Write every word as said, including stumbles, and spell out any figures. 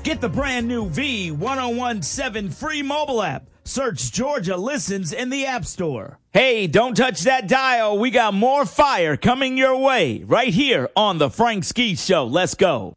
Get the brand new V ten seventeen free mobile app. Search Georgia Listens in the App Store. Hey, don't touch that dial. We got more fire coming your way right here on The Frank Ski Show. Let's go.